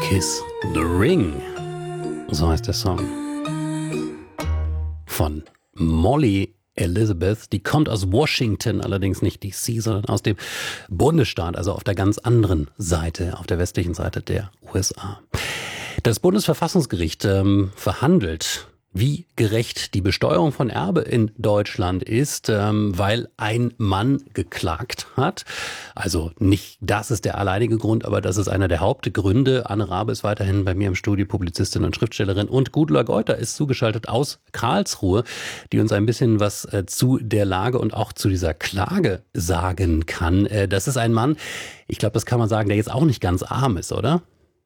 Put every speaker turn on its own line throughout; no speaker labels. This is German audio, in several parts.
Kiss the Ring. So heißt der Song. Von Molly Elizabeth. Die kommt aus Washington, allerdings nicht DC, sondern aus dem Bundesstaat, also auf der ganz anderen Seite, auf der westlichen Seite der USA. Das Bundesverfassungsgericht verhandelt, wie gerecht die Besteuerung von Erbe in Deutschland ist, weil ein Mann geklagt hat. Also nicht das ist der alleinige Grund, aber das ist einer der Hauptgründe. Anne Rabe ist weiterhin bei mir im Studio, Publizistin und Schriftstellerin. Und Gudula Geuter ist zugeschaltet aus Karlsruhe, die uns ein bisschen was zu der Lage und auch zu dieser Klage sagen kann. Das ist ein Mann, ich glaube, das kann man sagen, der jetzt auch nicht ganz arm ist, oder?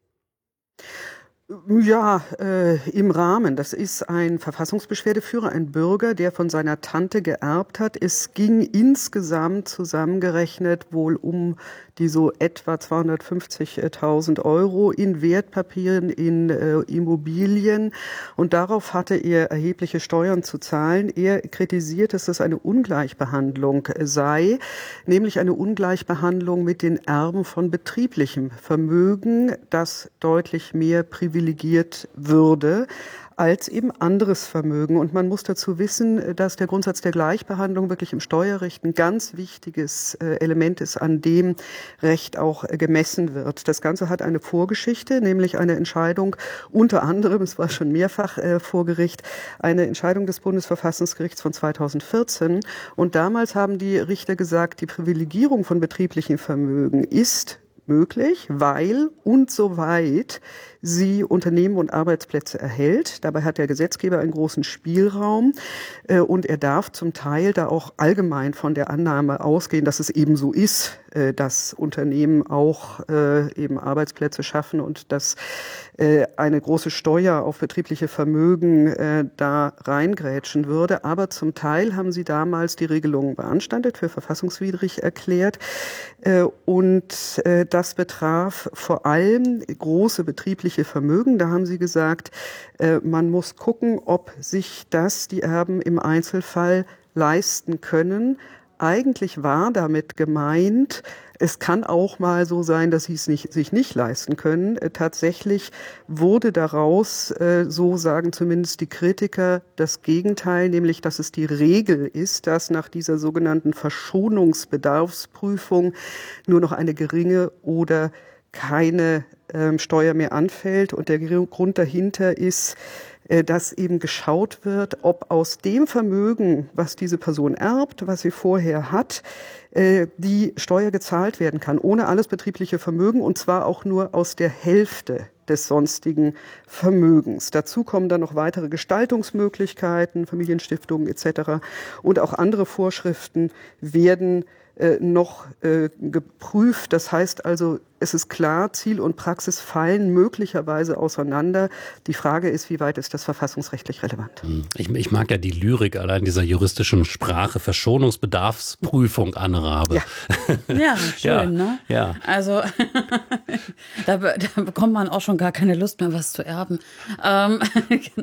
Ja, im Rahmen. Das ist ein Verfassungsbeschwerdeführer, ein Bürger, der von seiner Tante geerbt hat. Es ging insgesamt zusammengerechnet wohl um die so etwa 250.000 Euro in Wertpapieren, in Immobilien. Und darauf hatte er erhebliche Steuern zu zahlen. Er kritisiert, dass das eine Ungleichbehandlung sei, nämlich eine Ungleichbehandlung mit den Erben von betrieblichem Vermögen, das deutlich mehr privilegiert würde als eben anderes Vermögen. Und man muss dazu wissen, dass der Grundsatz der Gleichbehandlung wirklich im Steuerrecht ein ganz wichtiges Element ist, an dem Recht auch gemessen wird. Das Ganze hat eine Vorgeschichte, nämlich eine Entscheidung, unter anderem, es war schon mehrfach vor Gericht, eine Entscheidung des Bundesverfassungsgerichts von 2014. Und damals haben die Richter gesagt, die Privilegierung von betrieblichen Vermögen ist möglich, weil und soweit sie Unternehmen und Arbeitsplätze erhält. Dabei hat der Gesetzgeber einen großen Spielraum und er darf zum Teil da auch allgemein von der Annahme ausgehen, dass es eben so ist, dass Unternehmen auch eben Arbeitsplätze schaffen und dass eine große Steuer auf betriebliche Vermögen da reingrätschen würde. Aber zum Teil haben sie damals die Regelungen beanstandet, für verfassungswidrig erklärt und das betraf vor allem große betriebliche Vermögen. Da haben sie gesagt, man muss gucken, ob sich das die Erben im Einzelfall leisten können. Eigentlich war damit gemeint, es kann auch mal so sein, dass sie es sich nicht leisten können. Tatsächlich wurde daraus, so sagen zumindest die Kritiker, das Gegenteil, nämlich dass es die Regel ist, dass nach dieser sogenannten Verschonungsbedarfsprüfung nur noch eine geringe oder keine Steuer mehr anfällt. Und der Grund dahinter ist, dass eben geschaut wird, ob aus dem Vermögen, was diese Person erbt, was sie vorher hat, die Steuer gezahlt werden kann, ohne alles betriebliche Vermögen, und zwar auch nur aus der Hälfte des sonstigen Vermögens. Dazu kommen dann noch weitere Gestaltungsmöglichkeiten, Familienstiftungen etc. Und auch andere Vorschriften werden noch geprüft. Das heißt also, es ist klar, Ziel und Praxis fallen möglicherweise auseinander. Die Frage ist, wie weit ist das verfassungsrechtlich relevant?
Ich mag ja die Lyrik allein dieser juristischen Sprache, Verschonungsbedarfsprüfung, Anne Rabe.
Ja, ja schön,
ja,
ne?
Ja.
Also da bekommt man auch schon gar keine Lust mehr, was zu erben.